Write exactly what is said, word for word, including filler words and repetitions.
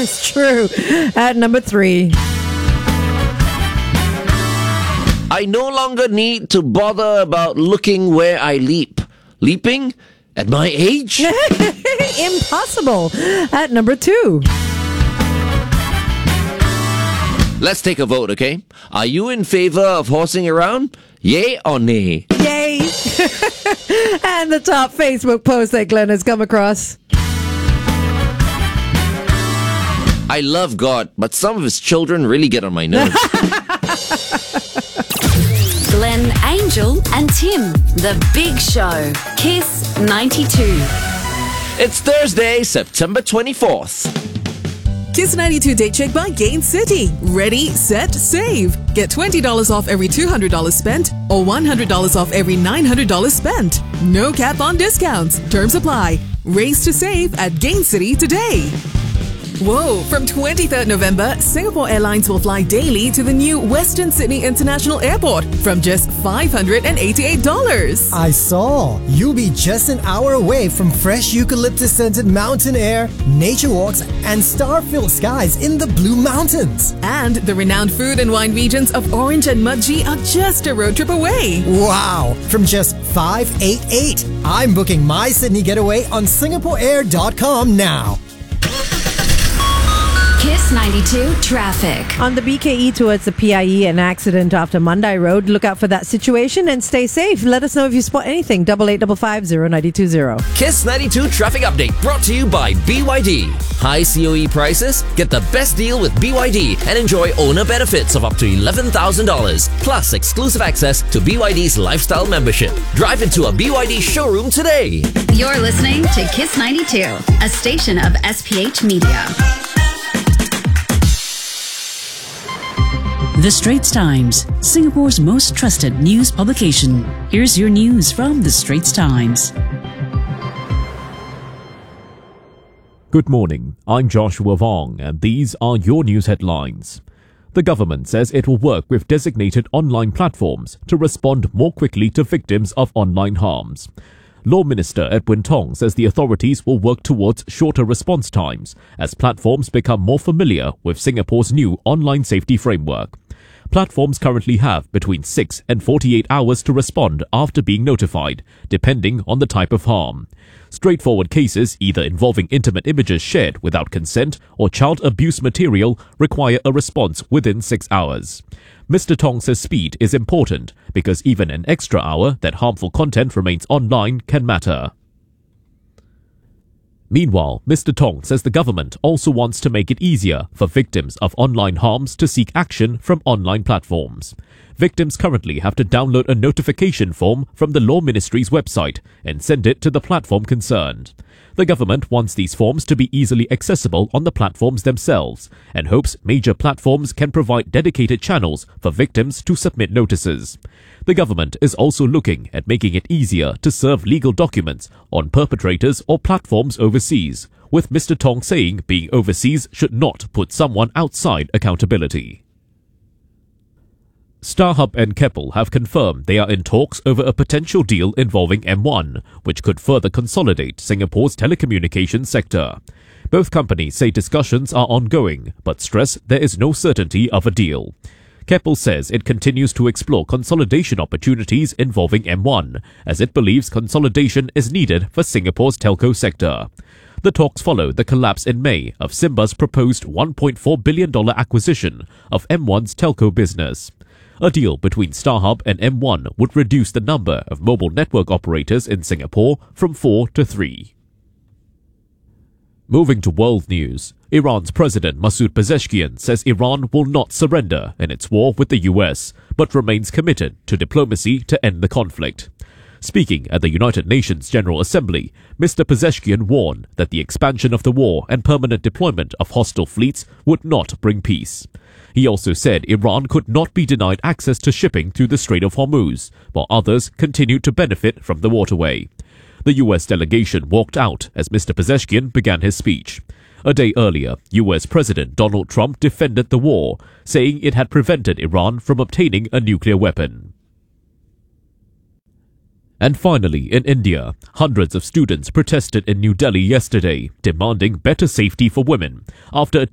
It's true. At number three. I no longer need to bother about looking where I leap. Leaping? At my age? Impossible. At number two. Let's take a vote, okay? Are you in favor of horsing around? Yay or nay? Yay. And the top Facebook post that Glenn has come across. I love God, but some of his children really get on my nerves. Glenn, Angel, and Tim. The Big Show. Kiss ninety-two. It's Thursday, September twenty-fourth. Kiss ninety-two Date Check by Gain City. Ready, set, save. Get twenty dollars off every two hundred dollars spent or one hundred dollars off every nine hundred dollars spent. No cap on discounts. Terms apply. Race to save at Gain City today. Whoa! From twenty-third November, Singapore Airlines will fly daily to the new Western Sydney International Airport from just five hundred eighty-eight dollars. I saw. You'll be just an hour away from fresh eucalyptus-scented mountain air, nature walks, and star-filled skies in the Blue Mountains. And the renowned food and wine regions of Orange and Mudgee are just a road trip away. Wow! From just five hundred eighty-eight dollars. I'm booking my Sydney getaway on singapore air dot com now. Kiss ninety-two traffic. On the B K E towards the P I E, an accident off the Mandai Road. Look out for that situation and stay safe. Let us know if you spot anything. Double eight double five zero ninety two zero. Kiss ninety-two traffic update brought to you by B Y D. High C O E prices? Get the best deal with B Y D and enjoy owner benefits of up to eleven thousand dollars plus exclusive access to B Y D's lifestyle membership. Drive into a B Y D showroom today. You're listening to Kiss ninety-two, a station of S P H Media. The Straits Times, Singapore's most trusted news publication. Here's your news from The Straits Times. Good morning, I'm Joshua Vong, and these are your news headlines. The government says it will work with designated online platforms to respond more quickly to victims of online harms. Law Minister Edwin Tong says the authorities will work towards shorter response times as platforms become more familiar with Singapore's new online safety framework. Platforms currently have between six and forty-eight hours to respond after being notified, depending on the type of harm. Straightforward cases, either involving intimate images shared without consent or child abuse material, require a response within six hours. Mister Tong says speed is important because even an extra hour that harmful content remains online can matter. Meanwhile, Mister Tong says the government also wants to make it easier for victims of online harms to seek action from online platforms. Victims currently have to download a notification form from the Law Ministry's website and send it to the platform concerned. The government wants these forms to be easily accessible on the platforms themselves and hopes major platforms can provide dedicated channels for victims to submit notices. The government is also looking at making it easier to serve legal documents on perpetrators or platforms overseas, with Mister Tong saying being overseas should not put someone outside accountability. StarHub and Keppel have confirmed they are in talks over a potential deal involving M one, which could further consolidate Singapore's telecommunications sector. Both companies say discussions are ongoing, but stress there is no certainty of a deal. Keppel says it continues to explore consolidation opportunities involving M one, as it believes consolidation is needed for Singapore's telco sector. The talks follow the collapse in May of Simba's proposed one point four billion dollars acquisition of M one's telco business. A deal between StarHub and M one would reduce the number of mobile network operators in Singapore from four to three. Moving to world news, Iran's President Masoud Pezeshkian says Iran will not surrender in its war with the U S, but remains committed to diplomacy to end the conflict. Speaking at the United Nations General Assembly, Mister Pezeshkian warned that the expansion of the war and permanent deployment of hostile fleets would not bring peace. He also said Iran could not be denied access to shipping through the Strait of Hormuz, while others continued to benefit from the waterway. The U S delegation walked out as Mister Pezeshkian began his speech. A day earlier, U S President Donald Trump defended the war, saying it had prevented Iran from obtaining a nuclear weapon. And finally, in India, hundreds of students protested in New Delhi yesterday, demanding better safety for women after a